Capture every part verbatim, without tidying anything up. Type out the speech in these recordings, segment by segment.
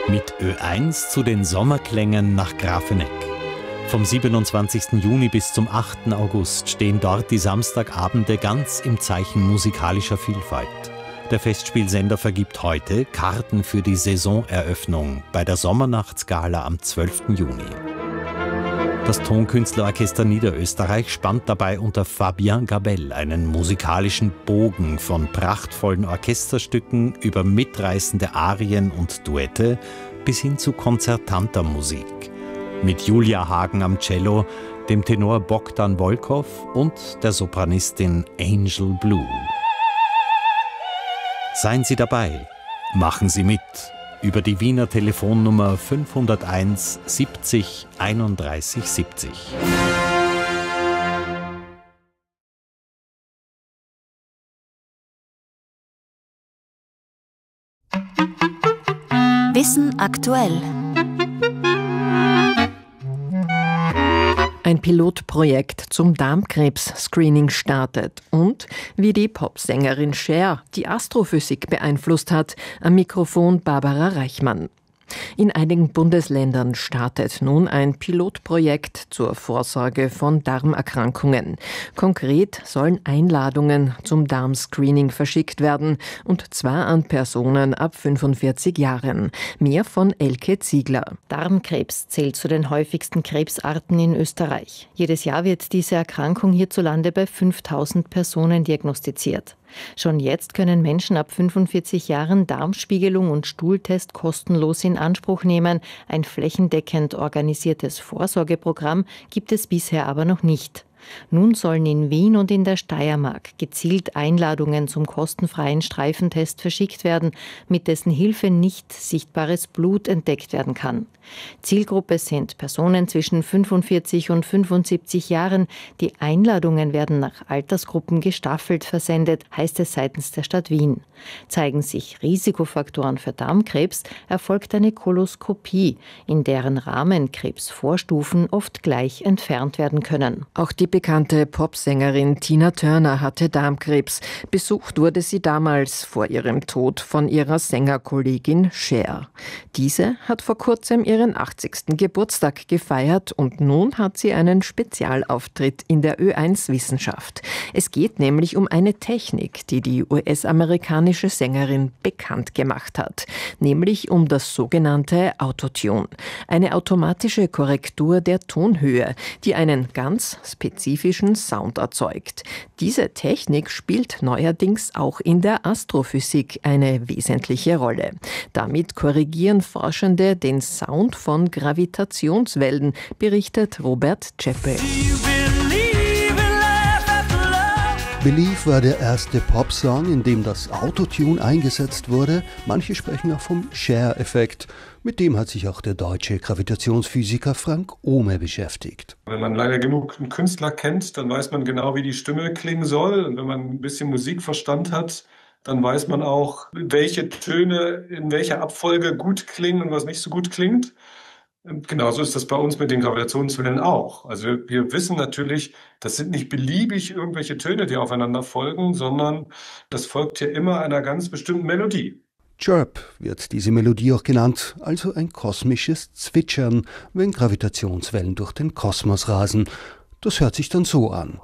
Mit Ö eins zu den Sommerklängen nach Grafeneck. Vom siebenundzwanzigsten Juni bis zum achten August stehen dort die Samstagabende ganz im Zeichen musikalischer Vielfalt. Der Festspielsender vergibt heute Karten für die Saisoneröffnung bei der Sommernachtsgala am zwölften Juni. Das Tonkünstlerorchester Niederösterreich spannt dabei unter Fabien Gabel einen musikalischen Bogen von prachtvollen Orchesterstücken über mitreißende Arien und Duette bis hin zu konzertanter Musik. Mit Julia Hagen am Cello, dem Tenor Bogdan Volkov und der Sopranistin Angel Blue. Seien Sie dabei, machen Sie mit. Über die Wiener Telefonnummer fünfhunderteins siebzig einunddreißig siebzig. Wissen aktuell. Ein Pilotprojekt zum Darmkrebs-Screening startet und wie die Popsängerin Cher die Astrophysik beeinflusst hat, am Mikrofon Barbara Reichmann. In einigen Bundesländern startet nun ein Pilotprojekt zur Vorsorge von Darmerkrankungen. Konkret sollen Einladungen zum Darmscreening verschickt werden, und zwar an Personen ab fünfundvierzig Jahren. Mehr von Elke Ziegler. Darmkrebs zählt zu den häufigsten Krebsarten in Österreich. Jedes Jahr wird diese Erkrankung hierzulande bei fünftausend Personen diagnostiziert. Schon jetzt können Menschen ab fünfundvierzig Jahren Darmspiegelung und Stuhltest kostenlos in Anspruch nehmen. Ein flächendeckend organisiertes Vorsorgeprogramm gibt es bisher aber noch nicht. Nun sollen in Wien und in der Steiermark gezielt Einladungen zum kostenfreien Streifentest verschickt werden, mit dessen Hilfe nicht sichtbares Blut entdeckt werden kann. Zielgruppe sind Personen zwischen fünfundvierzig und fünfundsiebzig Jahren. Die Einladungen werden nach Altersgruppen gestaffelt versendet, heißt es seitens der Stadt Wien. Zeigen sich Risikofaktoren für Darmkrebs, erfolgt eine Koloskopie, in deren Rahmen Krebsvorstufen oft gleich entfernt werden können. Auch die bekannte Popsängerin Tina Turner hatte Darmkrebs. Besucht wurde sie damals vor ihrem Tod von ihrer Sängerkollegin Cher. Diese hat vor kurzem ihren achtzigsten Geburtstag gefeiert und nun hat sie einen Spezialauftritt in der Ö eins Wissenschaft. Es geht nämlich um eine Technik, die die U S-amerikanische Sängerin bekannt gemacht hat, nämlich um das sogenannte Autotune, eine automatische Korrektur der Tonhöhe, die einen ganz spezifischen Sound erzeugt. Diese Technik spielt neuerdings auch in der Astrophysik eine wesentliche Rolle. Damit korrigieren Forschende den Sound von Gravitationswellen, berichtet Robert Czeppel. Believe war der erste Popsong, in dem das Autotune eingesetzt wurde. Manche sprechen auch vom Cher-Effekt. Mit dem hat sich auch der deutsche Gravitationsphysiker Frank Ohme beschäftigt. Wenn man lange genug einen Künstler kennt, dann weiß man genau, wie die Stimme klingen soll. Und wenn man ein bisschen Musikverstand hat, dann weiß man auch, welche Töne in welcher Abfolge gut klingen und was nicht so gut klingt. Genauso ist das bei uns mit den Gravitationswellen auch. Also wir wissen natürlich, das sind nicht beliebig irgendwelche Töne, die aufeinander folgen, sondern das folgt hier immer einer ganz bestimmten Melodie. Chirp wird diese Melodie auch genannt, also ein kosmisches Zwitschern, wenn Gravitationswellen durch den Kosmos rasen. Das hört sich dann so an.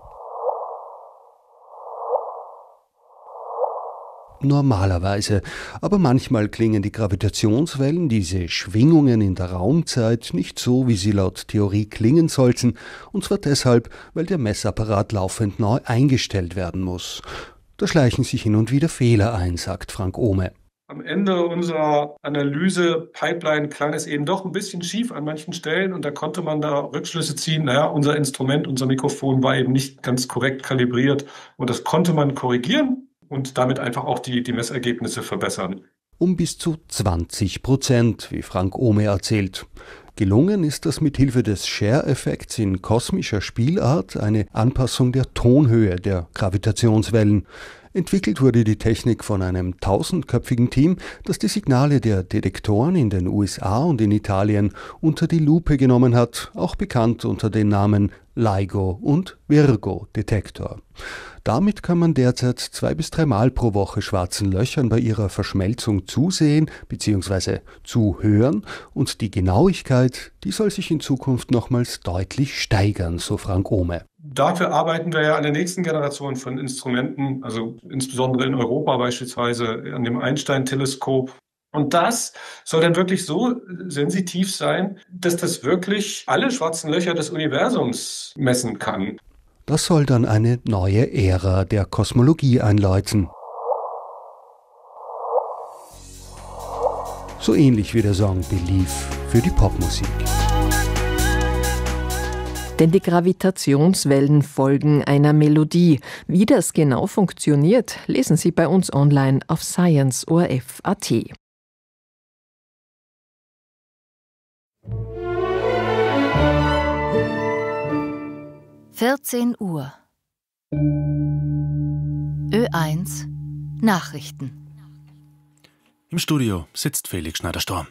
Normalerweise, aber manchmal klingen die Gravitationswellen, diese Schwingungen in der Raumzeit, nicht so, wie sie laut Theorie klingen sollten, und zwar deshalb, weil der Messapparat laufend neu eingestellt werden muss. Da schleichen sich hin und wieder Fehler ein, sagt Frank Ohme. Am Ende unserer Analyse-Pipeline klang es eben doch ein bisschen schief an manchen Stellen und da konnte man da Rückschlüsse ziehen, naja, unser Instrument, unser Mikrofon war eben nicht ganz korrekt kalibriert und das konnte man korrigieren und damit einfach auch die, die Messergebnisse verbessern. Um bis zu zwanzig Prozent, wie Frank Ohme erzählt. Gelungen ist das mit Hilfe des Cher-Effekts in kosmischer Spielart, eine Anpassung der Tonhöhe der Gravitationswellen. Entwickelt wurde die Technik von einem tausendköpfigen Team, das die Signale der Detektoren in den U S A und in Italien unter die Lupe genommen hat, auch bekannt unter den Namen LIGO und Virgo-Detektor. Damit kann man derzeit zwei bis dreimal pro Woche schwarzen Löchern bei ihrer Verschmelzung zusehen bzw. zuhören, und die Genauigkeit, die soll sich in Zukunft nochmals deutlich steigern, so Frank Ohme. Dafür arbeiten wir ja an der nächsten Generation von Instrumenten, also insbesondere in Europa beispielsweise an dem Einstein-Teleskop. Und das soll dann wirklich so sensitiv sein, dass das wirklich alle schwarzen Löcher des Universums messen kann. Das soll dann eine neue Ära der Kosmologie einläuten. So ähnlich wie der Song Believe für die Popmusik. Denn die Gravitationswellen folgen einer Melodie. Wie das genau funktioniert, lesen Sie bei uns online auf science O R F Punkt A T. vierzehn Uhr. Ö eins Nachrichten. Im Studio sitzt Felix Schneider-Storm.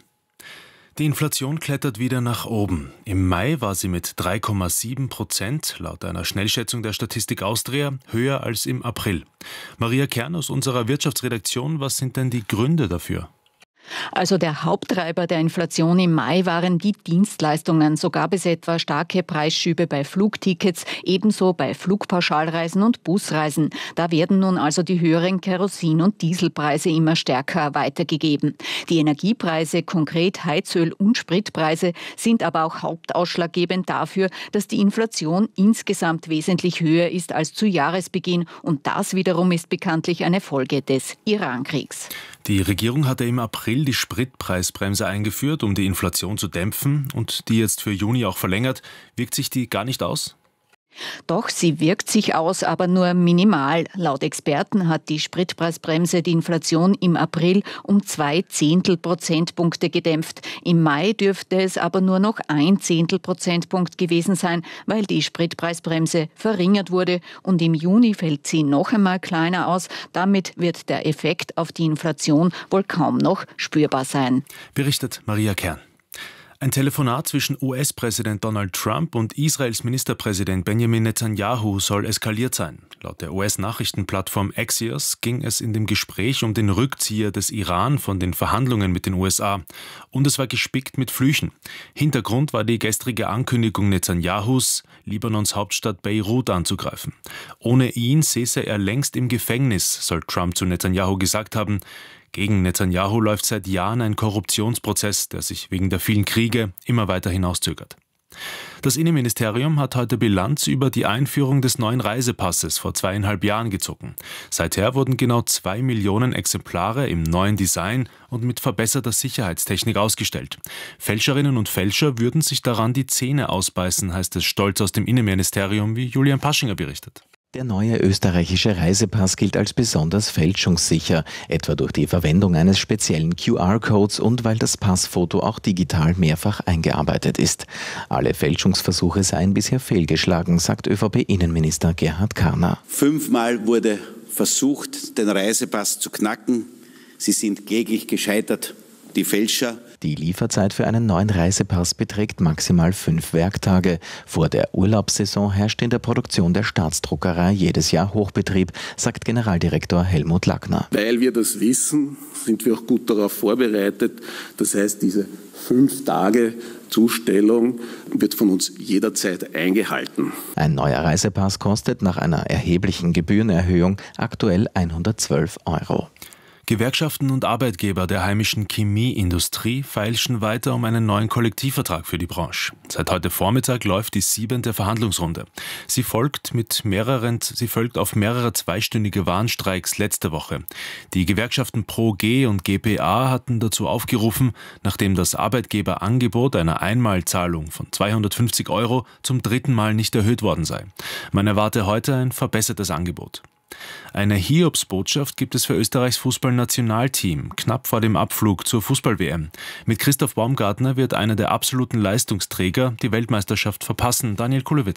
Die Inflation klettert wieder nach oben. Im Mai war sie mit drei Komma sieben Prozent, laut einer Schnellschätzung der Statistik Austria, höher als im April. Maria Kern aus unserer Wirtschaftsredaktion, was sind denn die Gründe dafür? Also der Haupttreiber der Inflation im Mai waren die Dienstleistungen. So gab es etwa starke Preisschübe bei Flugtickets, ebenso bei Flugpauschalreisen und Busreisen. Da werden nun also die höheren Kerosin- und Dieselpreise immer stärker weitergegeben. Die Energiepreise, konkret Heizöl- und Spritpreise, sind aber auch hauptausschlaggebend dafür, dass die Inflation insgesamt wesentlich höher ist als zu Jahresbeginn. Und das wiederum ist bekanntlich eine Folge des Irankriegs. Die Regierung hatte im April die Spritpreisbremse eingeführt, um die Inflation zu dämpfen, und die jetzt für Juni auch verlängert. Wirkt sich die gar nicht aus? Doch, sie wirkt sich aus, aber nur minimal. Laut Experten hat die Spritpreisbremse die Inflation im April um zwei Zehntel Prozentpunkte gedämpft. Im Mai dürfte es aber nur noch ein Zehntel Prozentpunkt gewesen sein, weil die Spritpreisbremse verringert wurde. Und im Juni fällt sie noch einmal kleiner aus. Damit wird der Effekt auf die Inflation wohl kaum noch spürbar sein. Berichtet Maria Kern. Ein Telefonat zwischen U S-Präsident Donald Trump und Israels Ministerpräsident Benjamin Netanyahu soll eskaliert sein. Laut der U S-Nachrichtenplattform Axios ging es in dem Gespräch um den Rückzieher des Iran von den Verhandlungen mit den U S A. Und es war gespickt mit Flüchen. Hintergrund war die gestrige Ankündigung Netanyahus, Libanons Hauptstadt Beirut anzugreifen. Ohne ihn säße er längst im Gefängnis, soll Trump zu Netanyahu gesagt haben. Gegen Netanyahu läuft seit Jahren ein Korruptionsprozess, der sich wegen der vielen Kriege immer weiter hinauszögert. Das Innenministerium hat heute Bilanz über die Einführung des neuen Reisepasses vor zweieinhalb Jahren gezogen. Seither wurden genau zwei Millionen Exemplare im neuen Design und mit verbesserter Sicherheitstechnik ausgestellt. Fälscherinnen und Fälscher würden sich daran die Zähne ausbeißen, heißt es stolz aus dem Innenministerium, wie Julian Paschinger berichtet. Der neue österreichische Reisepass gilt als besonders fälschungssicher, etwa durch die Verwendung eines speziellen Q R-Codes und weil das Passfoto auch digital mehrfach eingearbeitet ist. Alle Fälschungsversuche seien bisher fehlgeschlagen, sagt ÖVP-Innenminister Gerhard Karner. Fünfmal wurde versucht, den Reisepass zu knacken. Sie sind kläglich gescheitert, die Fälscher. Die Lieferzeit für einen neuen Reisepass beträgt maximal fünf Werktage. Vor der Urlaubssaison herrscht in der Produktion der Staatsdruckerei jedes Jahr Hochbetrieb, sagt Generaldirektor Helmut Lackner. Weil wir das wissen, sind wir auch gut darauf vorbereitet. Das heißt, diese fünf Tage Zustellung wird von uns jederzeit eingehalten. Ein neuer Reisepass kostet nach einer erheblichen Gebührenerhöhung aktuell hundertzwölf Euro. Gewerkschaften und Arbeitgeber der heimischen Chemieindustrie feilschen weiter um einen neuen Kollektivvertrag für die Branche. Seit heute Vormittag läuft die siebente Verhandlungsrunde. Sie folgt, mit mehreren, sie folgt auf mehrere zweistündige Warnstreiks letzte Woche. Die Gewerkschaften Pro G und G P A hatten dazu aufgerufen, nachdem das Arbeitgeberangebot einer Einmalzahlung von zweihundertfünfzig Euro zum dritten Mal nicht erhöht worden sei. Man erwarte heute ein verbessertes Angebot. Eine Hiobsbotschaft gibt es für Österreichs Fußballnationalteam, knapp vor dem Abflug zur Fußball-W M. Mit Christoph Baumgartner wird einer der absoluten Leistungsträger die Weltmeisterschaft verpassen, Daniel Kulewitz.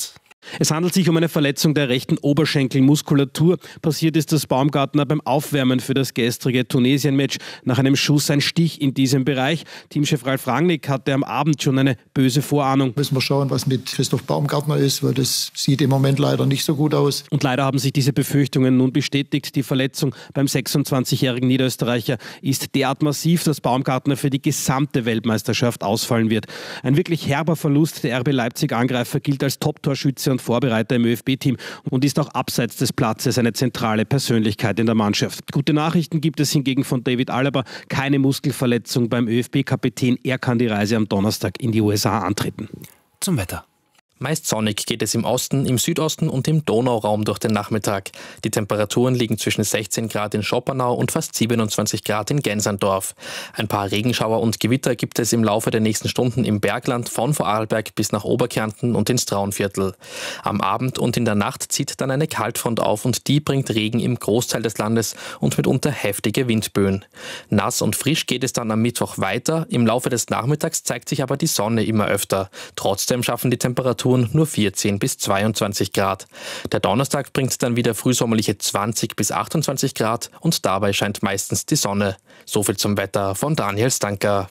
Es handelt sich um eine Verletzung der rechten Oberschenkelmuskulatur. Passiert ist das Baumgartner beim Aufwärmen für das gestrige Tunesien-Match. Nach einem Schuss ein Stich in diesem Bereich. Teamchef Ralf Rangnick hatte am Abend schon eine böse Vorahnung. Müssen wir schauen, was mit Christoph Baumgartner ist, weil das sieht im Moment leider nicht so gut aus. Und leider haben sich diese Befürchtungen nun bestätigt. Die Verletzung beim sechsundzwanzigjährigen Niederösterreicher ist derart massiv, dass Baumgartner für die gesamte Weltmeisterschaft ausfallen wird. Ein wirklich herber Verlust. Der R B Leipzig-Angreifer gilt als Top-Torschütze und Vorbereiter im ÖFB-Team und ist auch abseits des Platzes eine zentrale Persönlichkeit in der Mannschaft. Gute Nachrichten gibt es hingegen von David Alaba. Keine Muskelverletzung beim ÖFB-Kapitän. Er kann die Reise am Donnerstag in die U S A antreten. Zum Wetter. Meist sonnig geht es im Osten, im Südosten und im Donauraum durch den Nachmittag. Die Temperaturen liegen zwischen sechzehn Grad in Schopenau und fast siebenundzwanzig Grad in Gensandorf. Ein paar Regenschauer und Gewitter gibt es im Laufe der nächsten Stunden im Bergland von Vorarlberg bis nach Oberkärnten und ins Traunviertel. Am Abend und in der Nacht zieht dann eine Kaltfront auf und die bringt Regen im Großteil des Landes und mitunter heftige Windböen. Nass und frisch geht es dann am Mittwoch weiter. Im Laufe des Nachmittags zeigt sich aber die Sonne immer öfter. Trotzdem schaffen die Temperaturen nur vierzehn bis zweiundzwanzig Grad. Der Donnerstag bringt dann wieder frühsommerliche zwanzig bis achtundzwanzig Grad und dabei scheint meistens die Sonne. So viel zum Wetter von Daniel Stanker.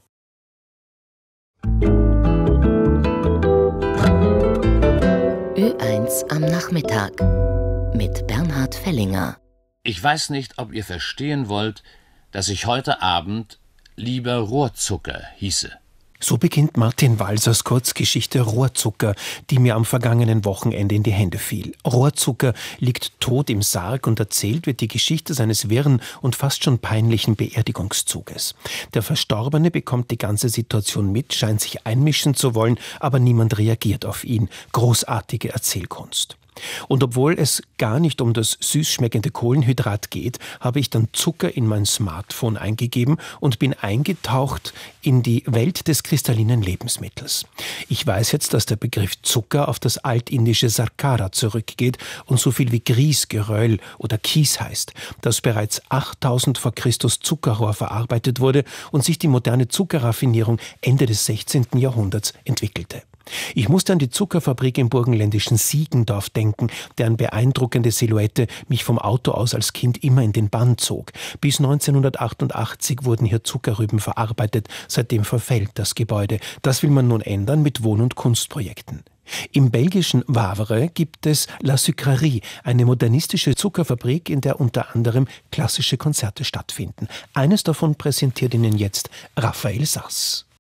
Ö eins am Nachmittag mit Bernhard Fellinger. Ich weiß nicht, ob ihr verstehen wollt, dass ich heute Abend lieber Rohrzucker hieße. So beginnt Martin Walsers Kurzgeschichte Rohrzucker, die mir am vergangenen Wochenende in die Hände fiel. Rohrzucker liegt tot im Sarg und erzählt wird die Geschichte seines wirren und fast schon peinlichen Beerdigungszuges. Der Verstorbene bekommt die ganze Situation mit, scheint sich einmischen zu wollen, aber niemand reagiert auf ihn. Großartige Erzählkunst. Und obwohl es gar nicht um das süß schmeckende Kohlenhydrat geht, habe ich dann Zucker in mein Smartphone eingegeben und bin eingetaucht in die Welt des kristallinen Lebensmittels. Ich weiß jetzt, dass der Begriff Zucker auf das altindische Sarkara zurückgeht und so viel wie Grieß, Geröll oder Kies heißt, das bereits achttausend vor Christus Zuckerrohr verarbeitet wurde und sich die moderne Zuckerraffinierung Ende des sechzehnten Jahrhunderts entwickelte. Ich musste an die Zuckerfabrik im burgenländischen Siegendorf denken, deren beeindruckende Silhouette mich vom Auto aus als Kind immer in den Bann zog. Bis neunzehnhundertachtundachtzig wurden hier Zuckerrüben verarbeitet, seitdem verfällt das Gebäude. Das will man nun ändern mit Wohn- und Kunstprojekten. Im belgischen Wavre gibt es La Sucrerie, eine modernistische Zuckerfabrik, in der unter anderem klassische Konzerte stattfinden. Eines davon präsentiert Ihnen jetzt Raphael Sass.